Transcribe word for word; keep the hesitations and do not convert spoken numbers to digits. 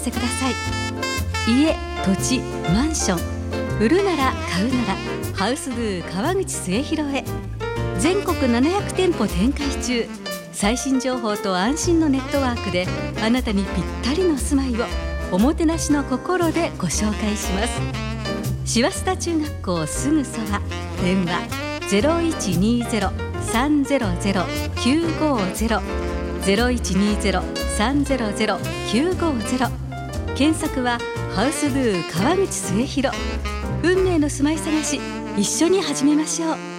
せください。家、土地、マンション、売るなら買うならハウスドゥ川口末広へ。全国ななひゃくてんぽ展開中。最新情報と安心のネットワークであなたにぴったりの住まいをおもてなしの心でご紹介します。しわすた中学校すぐそば。電話 ゼロいちにゼロ さんゼロゼロ きゅうごゼロ ゼロいちにゼロ さんゼロゼロ きゅうごゼロ。検索はハウスドゥ川口末広。運命の住まい探し、一緒に始めましょう。